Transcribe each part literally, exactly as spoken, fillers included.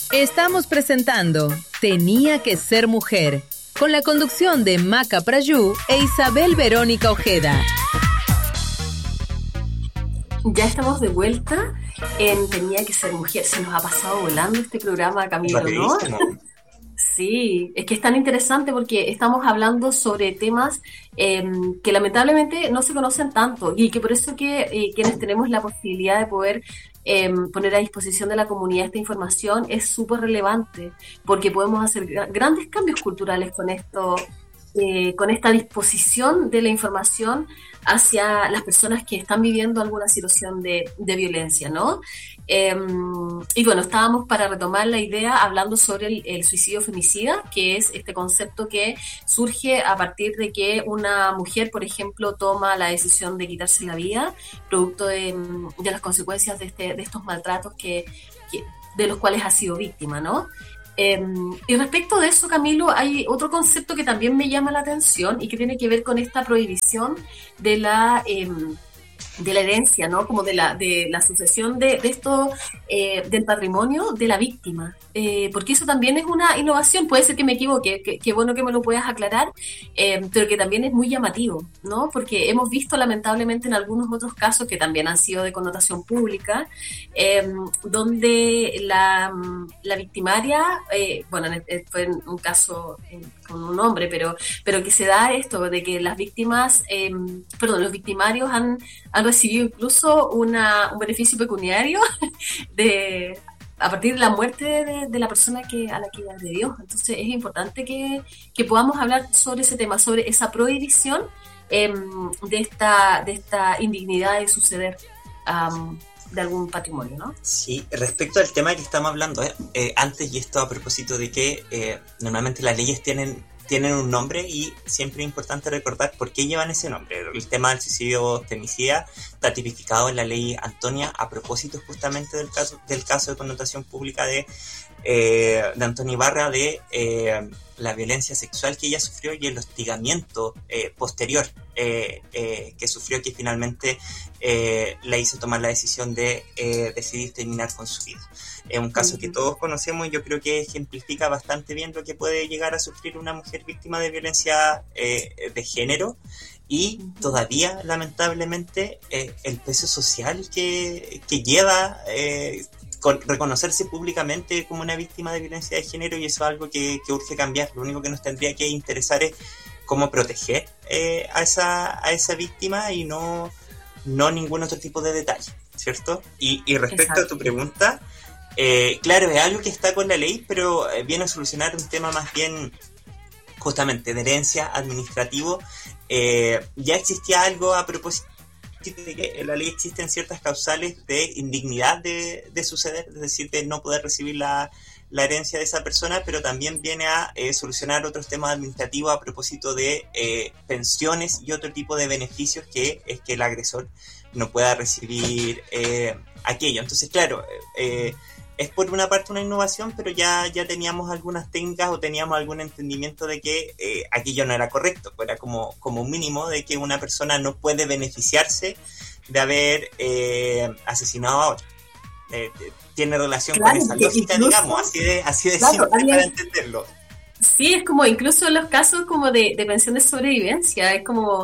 Estamos presentando Tenía que ser mujer, con la conducción de Maca Prayú e Isabel Verónica Ojeda. Ya estamos de vuelta en Tenía que ser mujer. Se nos ha pasado volando este programa, Camilo, ¿no? Sí, es que es tan interesante porque estamos hablando sobre temas eh, que lamentablemente no se conocen tanto y que por eso que eh, quienes tenemos la posibilidad de poder eh, poner a disposición de la comunidad esta información es súper relevante, porque podemos hacer grandes cambios culturales con esto, eh, con esta disposición de la información hacia las personas que están viviendo alguna situación de, de violencia, ¿no? Eh, y bueno, estábamos para retomar la idea hablando sobre el, el suicidio femicida, que es este concepto que surge a partir de que una mujer, por ejemplo, toma la decisión de quitarse la vida, producto de, de las consecuencias de, este, de estos maltratos que, que, de los cuales ha sido víctima, ¿no? Eh, y respecto de eso, Camilo, hay otro concepto que también me llama la atención y que tiene que ver con esta prohibición de la eh, de la herencia, ¿no? Como de la de la sucesión de, de esto eh, del patrimonio de la víctima, eh, porque eso también es una innovación. Puede ser que me equivoque, que, que bueno que me lo puedas aclarar, eh, pero que también es muy llamativo, ¿no? Porque hemos visto lamentablemente en algunos otros casos que también han sido de connotación pública, eh, donde la, la victimaria, eh, bueno, fue en un caso con un hombre, pero pero que se da esto de que las víctimas, eh, perdón, los victimarios han, han recibido incluso una, un beneficio pecuniario de a partir de la muerte de, de la persona que a la que agredió. Entonces es importante que, que podamos hablar sobre ese tema, sobre esa prohibición eh, de esta de esta indignidad de suceder um, de algún patrimonio, ¿no? Sí, respecto al tema que estamos hablando eh, eh, antes, y esto a propósito de que eh, normalmente las leyes tienen tienen un nombre y siempre es importante recordar por qué llevan ese nombre. El tema del suicidio femicida está tipificado en la ley Antonia a propósito justamente del caso del caso de connotación pública de, eh, de Antonia Ibarra, de eh, la violencia sexual que ella sufrió y el hostigamiento eh, posterior eh, eh, que sufrió, que finalmente eh, la hizo tomar la decisión de eh, decidir terminar con su vida. Es un caso que todos conocemos y yo creo que ejemplifica bastante bien lo que puede llegar a sufrir una mujer víctima de violencia eh, de género, y todavía lamentablemente eh, el peso social que, que lleva eh, con reconocerse públicamente como una víctima de violencia de género, y eso es algo que, que urge cambiar. Lo único que nos tendría que interesar es cómo proteger eh, a esa a esa víctima y no, no ningún otro tipo de detalle, ¿cierto? Y, y respecto Exacto. a tu pregunta, Eh, claro, es algo que está con la ley, pero viene a solucionar un tema más bien justamente de herencia administrativo. Eh, ya existía algo a propósito de que en la ley existen ciertas causales de indignidad de, de suceder, es decir, de no poder recibir la, la herencia de esa persona, pero también viene a eh, solucionar otros temas administrativos a propósito de eh, pensiones y otro tipo de beneficios que es que el agresor no pueda recibir eh, aquello. Entonces, claro, eh, es por una parte una innovación, pero ya, ya teníamos algunas técnicas o teníamos algún entendimiento de que eh, aquello no era correcto. Era como, como un mínimo de que una persona no puede beneficiarse de haber eh, asesinado a otro. Eh, tiene relación claro, con esa lógica, incluso, digamos, así de, así de claro, simple para entenderlo. Sí, es como incluso en los casos como de, de pensión de sobrevivencia, es como,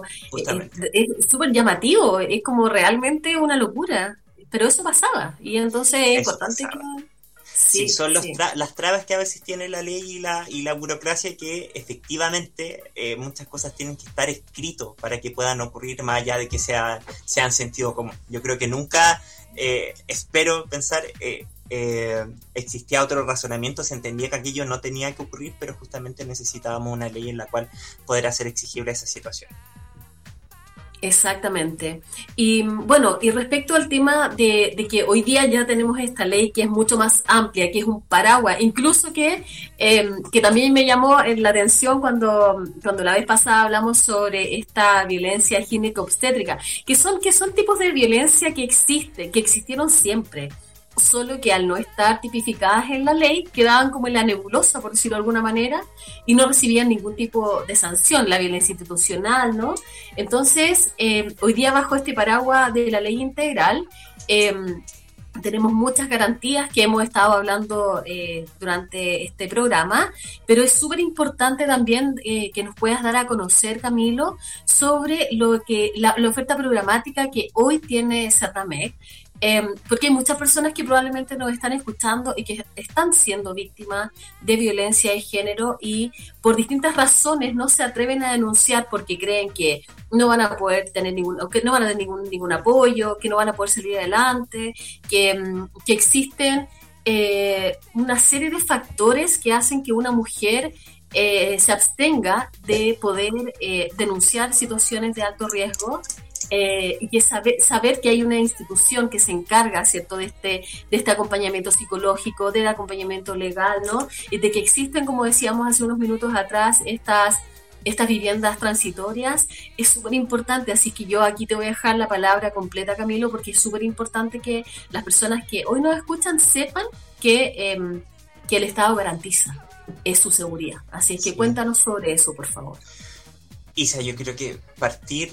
es súper llamativo, es como realmente una locura. Pero eso pasaba, y entonces es importante que... Sí, sí son los sí. Tra- las trabas que a veces tiene la ley y la y la burocracia, que efectivamente eh, muchas cosas tienen que estar escritos para que puedan ocurrir, más allá de que sea, sean sentido común. Yo creo que nunca, eh, espero pensar, eh, eh, existía otro razonamiento, se entendía que aquello no tenía que ocurrir, pero justamente necesitábamos una ley en la cual poder hacer exigible esa situación. Exactamente. Y bueno, y respecto al tema de, de que hoy día ya tenemos esta ley que es mucho más amplia, que es un paraguas, incluso que, eh, que también me llamó la atención cuando, cuando la vez pasada hablamos sobre esta violencia gineco-obstétrica, que son, que son tipos de violencia que existen, que existieron siempre, solo que al no estar tipificadas en la ley quedaban como en la nebulosa, por decirlo de alguna manera, y no recibían ningún tipo de sanción, la violencia institucional, ¿no? Entonces, eh, hoy día bajo este paraguas de la ley integral, eh, tenemos muchas garantías que hemos estado hablando eh, durante este programa, pero es súper importante también eh, que nos puedas dar a conocer, Camilo, sobre lo que la, la oferta programática que hoy tiene Cernamec, eh, porque hay muchas personas que probablemente nos están escuchando y que están siendo víctimas de violencia de género y por distintas razones no se atreven a denunciar porque creen que no van a poder tener ningún, que no van a tener ningún, ningún apoyo, que no van a poder salir adelante, que, que existen eh, una serie de factores que hacen que una mujer eh, se abstenga de poder eh, denunciar situaciones de alto riesgo. Eh, y que saber, saber que hay una institución que se encarga, ¿cierto?, de este, de este acompañamiento psicológico, del acompañamiento legal, ¿no? Y de que existen, como decíamos hace unos minutos atrás, estas, estas viviendas transitorias, es súper importante. Así que yo aquí te voy a dejar la palabra completa, Camilo, porque es súper importante que las personas que hoy nos escuchan sepan que, eh, que el Estado garantiza eh, su seguridad. Así que sí. Cuéntanos sobre eso, por favor. Isa, yo creo que partir